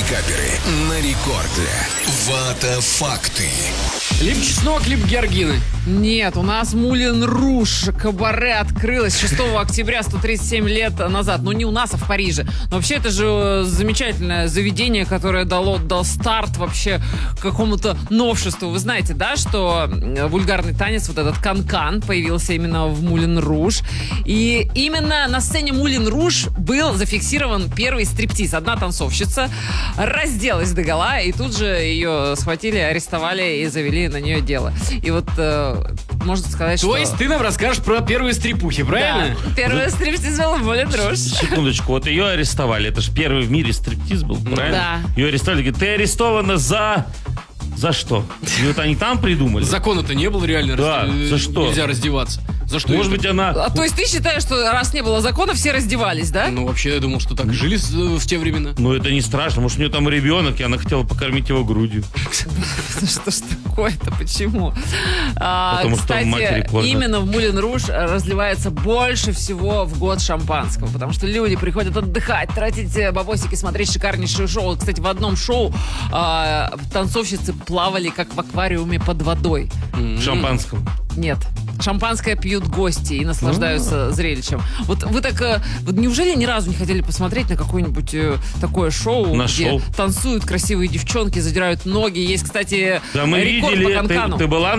Пикаперы на рекорде. Вата факты. Либо чеснок, либо георгины. Нет, у нас Мулен Руж кабаре открылось 6 октября 137 лет назад. Ну, не у нас, а в Париже. Но вообще это же замечательное заведение, которое дал старт вообще какому-то новшеству. Вы знаете, да, что вульгарный танец, вот этот канкан, появился именно в Мулен Руж. И именно на сцене Мулен Руж был зафиксирован первый стриптиз. Одна танцовщица разделась догола, и тут же ее схватили, арестовали и завели на нее дело. И вот можно сказать, То есть ты нам расскажешь про первые стрипухи, правильно? Да, первый стриптиз был в Мулен Руж. Секундочку, вот ее арестовали. Это же первый в мире стриптиз был, правильно? Да. Ее арестовали. Говорит, ты арестована за что? И вот они там придумали. Закона-то не было реально. Да, за что? Нельзя раздеваться. За что? Может быть, она... То есть ты считаешь, что раз не было закона, все раздевались, да? Ну, вообще, я думал, что так жили в те времена. Ну, это не страшно. Может, у нее там ребенок, и она хотела покормить его грудью. Что ж такое-то? Почему? Потому что матери Кстати, кормят. именно в Мулен Руж разливается больше всего в год шампанского, потому что люди приходят отдыхать, тратить бабосики, смотреть шикарнейшее шоу. Кстати, в одном шоу танцовщицы плавали как в аквариуме под водой. В шампанском. Нет. Шампанское пьют гости и наслаждаются зрелищем. Вот вы так... вот неужели ни разу не хотели посмотреть на какое-нибудь такое шоу, На где шоу? танцуют красивые девчонки, задирают ноги? Есть, кстати, Да, мы рекорд по видели. канкану. Ты была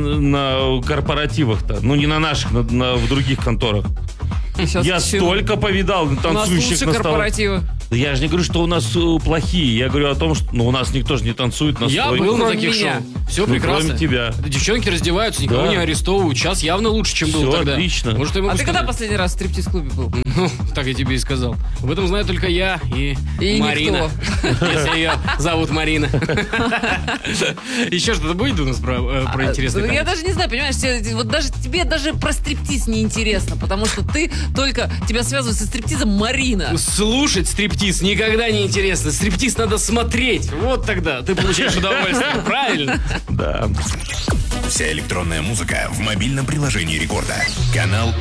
на корпоративах-то? Ну, не на наших, в других конторах. Сейчас Я почему? столько повидал У нас танцующих лучше на столах. корпоративы. Да я же не говорю, что у нас плохие. Я говорю о том, что у нас никто же не танцует на Я стойке. был на Кроме таких меня. шоу. Все Ну, прекрасно. кроме тебя. Девчонки раздеваются, никого Да. не арестовывают. Сейчас явно лучше, чем было Всё тогда. отлично. Может, я могу А ты когда сказать? последний раз в стриптиз-клубе был? Ну, так я тебе и сказал. Об этом знаю только я и Марина. Если ее зовут Марина. Еще что-то будет у нас про интересный Я танец? даже не знаю, понимаешь, вот даже тебе даже про стриптиз не интересно, потому что ты только... Тебя связывает со стриптизом Марина. Слушать стриптиз никогда не интересно. Стриптиз надо смотреть. Вот тогда ты получаешь удовольствие. Правильно? Да. Вся электронная музыка в мобильном приложении Рекорда. Канал